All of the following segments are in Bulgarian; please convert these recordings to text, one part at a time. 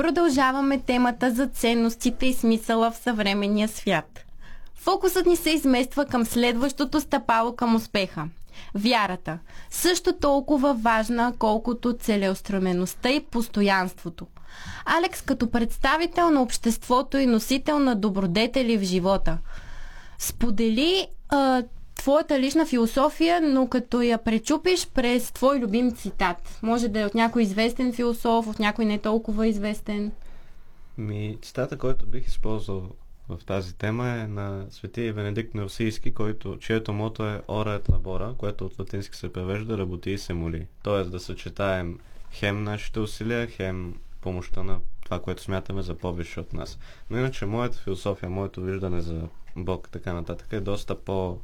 Продължаваме темата за ценностите и смисъла в съвременния свят. Фокусът ни се измества към следващото стъпало към успеха – вярата. Също толкова важна, колкото целеустремеността и постоянството. Алекс, като представител на обществото и носител на добродетели в живота, сподели твоята лична философия, но като я пречупиш през твой любим цитат. Може да е от някой известен философ, от някой не толкова известен. Цитата, който бих използвал в тази тема е на свети Венедикт Нурсийски, чието мото е Ora et labora, което от латински се превежда работи и се моли. Тоест да съчетаем хем нашите усилия, хем помощта на това, което смятаме за по-висше от нас. Но иначе моята философия, моето виждане за Бог и така нататък е доста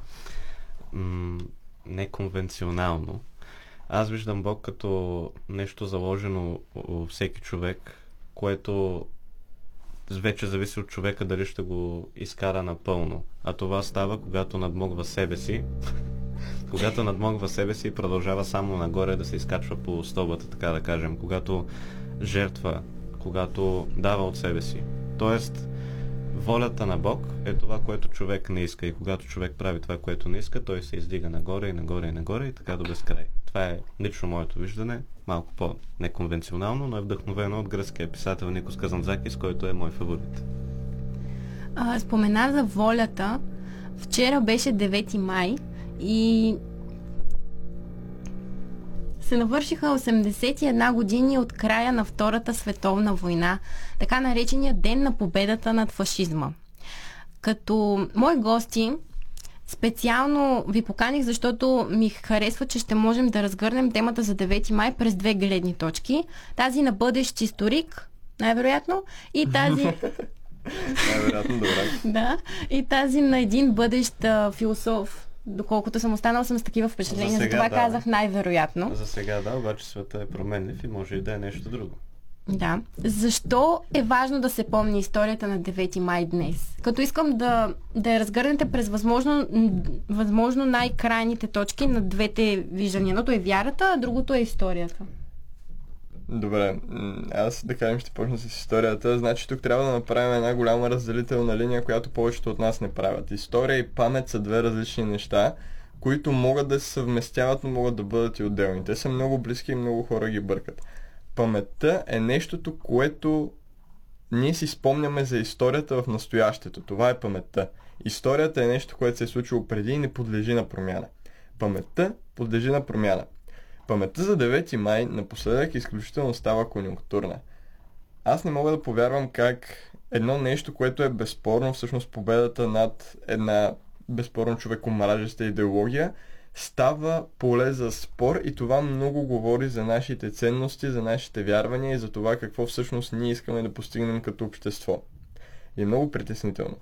неконвенционално. Аз виждам Бог като нещо заложено у всеки човек, което вече зависи от човека дали ще го изкара напълно. А това става, когато надмогва себе си. Когато надмогва себе си и продължава само нагоре да се изкачва по стълбата, така да кажем. Когато жертва, когато дава от себе си. Тоест, волята на Бог е това, което човек не иска. И когато човек прави това, което не иска, той се издига нагоре и нагоре и нагоре и така до безкрай. Това е лично моето виждане. Малко по-неконвенционално, но е вдъхновено от гръцкия писател Никос Казанзакис, който е мой фаворит. Спомена за волята. Вчера беше 9 май и се навършиха 81 години от края на Втората световна война, така наречения Ден на победата над фашизма. Като мои гости специално ви поканих, защото ми харесва, че ще можем да разгърнем темата за 9 май през две гледни точки. Тази на бъдещ историк, най-вероятно, и тази... Най-вероятно, добре. Да, и тази на един бъдещ философ. Доколкото съм останала, съм с такива впечатления, затова казах най-вероятно. За сега да, обаче света е променлив и може и да е нещо друго. Да. Защо е важно да се помни историята на 9 май днес? Като искам да я разгърнете през възможно най-крайните точки на двете виждания. Едното е вярата, а другото е историята. Добре, аз да кажем ще почна с историята. Значи тук трябва да направим една голяма разделителна линия, която повечето от нас не правят. История и памет са две различни неща, които могат да се съвместяват, но могат да бъдат и отделни. Те са много близки и много хора ги бъркат. Паметта е нещото, което ние си спомняме за историята в настоящето. Това е паметта. Историята е нещо, което се е случило преди и не подлежи на промяна. Паметта подлежи на промяна. Паметта за 9 май напоследък изключително става конюнктурна. Аз не мога да повярвам как едно нещо, което е безспорно, всъщност победата над една безспорно човекомражеста идеология, става поле за спор и това много говори за нашите ценности, за нашите вярвания и за това какво всъщност ние искаме да постигнем като общество. И е много притеснително.